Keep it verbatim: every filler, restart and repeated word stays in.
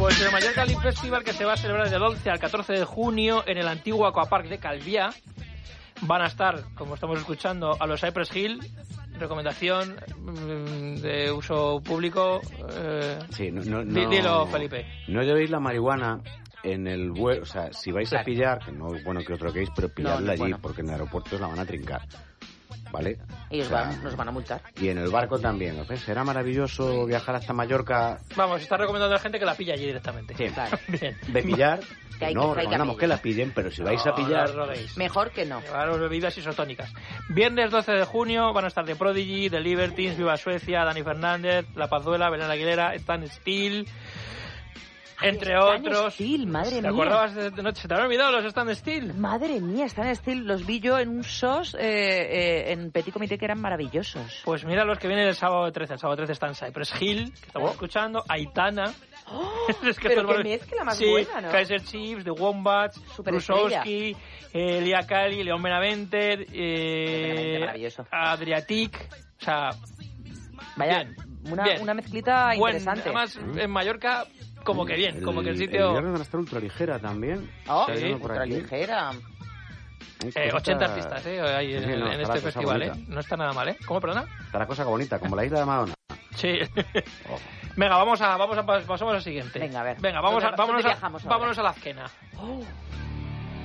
Pues el Mallorca League Festival, que se va a celebrar del once al catorce de junio en el antiguo Aquapark de Calviá. Van a estar, como estamos escuchando, a los Cypress Hill. Recomendación de uso público. Eh, sí, no, no, no, dilo, Felipe. No llevéis la marihuana en el vuelo. O sea, si vais claro. a pillar, que no es bueno que os droguéis, pero pilladla no, no, allí, bueno. porque en el aeropuerto os la van a trincar. ¿Vale? Ellos o sea, van, nos van a multar. Y en el barco también. ¿No? Será maravilloso viajar hasta Mallorca. Vamos, está recomendando a la gente que la pille allí directamente. Sí, claro. Bien. De pillar. Que hay, no, que, hay recomendamos que, que la pillen, pero si vais no, a pillar... No mejor que no. Llevaros bebidas isotónicas. Viernes doce de junio van a estar The Prodigy, The Libertines, Viva Suecia, Dani Fernández, La Pazuela, Belén Aguilera, Stan Steel... Entre Stan otros. Steel, madre ¿Te mía. acordabas de, de noche? ¿Se te habían olvidado los Stan Steel? Madre mía, Stan Steel, los vi yo en un sos eh, eh, en Petit Comité que eran maravillosos. Pues mira los que vienen el sábado trece. El sábado trece están Cypress Hill, que estamos oh. escuchando, Aitana. Oh, es que pero qué mar... mezcla más sí, buena, ¿no? Kaiser Chiefs, The Wombats, Krusowski, eh, Lia Cali, León Benavente, eh, Adriatic. O sea, vaya, bien, una, bien. una mezclita Buen, interesante. Además, en Mallorca, como que bien, el, como que el sitio... El viernes van a estar ultraligera también. Oh, sí, ultraligera. Eh, ochenta artistas, ¿eh? Hay en, sí, no, en este festival, ¿eh? No está nada mal, ¿eh? ¿Cómo, perdona? Está la cosa bonita, como la isla de Madonna. Sí. Oh. Venga, vamos a, vamos a, pasamos al siguiente. Venga, a ver. Venga, vamos a, vámonos, a, vámonos a la esquena. Oh.